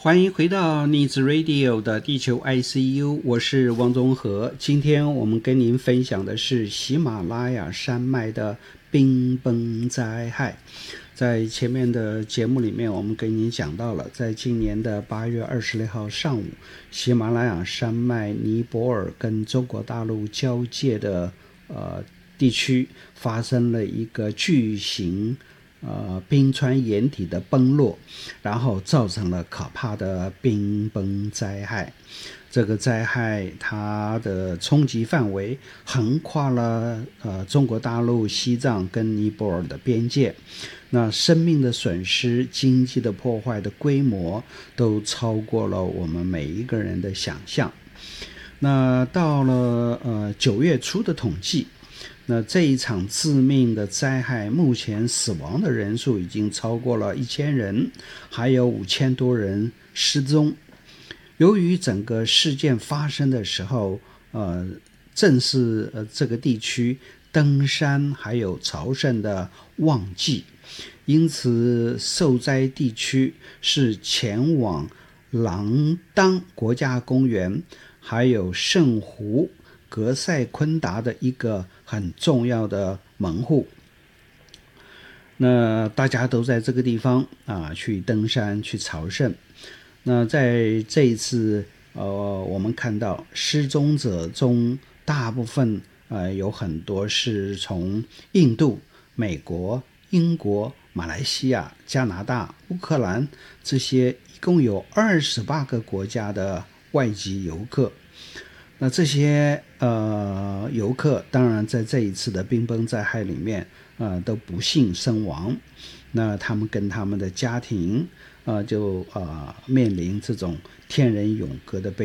欢迎回到逆子 Radio 的地球 ICU， 我是汪宗和。今天我们跟您分享的是喜马拉雅山脉的冰崩灾害。在前面的节目里面，我们跟您讲到了，在今年的8月26号上午，喜马拉雅山脉尼泊尔跟中国大陆交界的地区发生了一个巨型冰川岩体的崩落，然后造成了可怕的冰崩灾害。这个灾害它的冲击范围横跨了中国大陆、西藏跟尼泊尔的边界，那生命的损失、经济的破坏的规模都超过了我们每一个人的想象。那到了9月初的统计，那这一场致命的灾害，目前死亡的人数已经超过了1000人，还有5000多人失踪。由于整个事件发生的时候，正是这个地区登山还有朝圣的旺季，因此受灾地区是前往郎当国家公园还有圣湖格塞昆达的一个很重要的门户。那大家都在这个地方去登山去朝圣。那在这一次我们看到失踪者中大部分有很多是从印度、美国、英国、马来西亚、加拿大、乌克兰这些一共有28个国家的外籍游客。那这些游客当然在这一次的冰崩灾害里面都不幸身亡。那他们跟他们的家庭就面临这种天人永隔的悲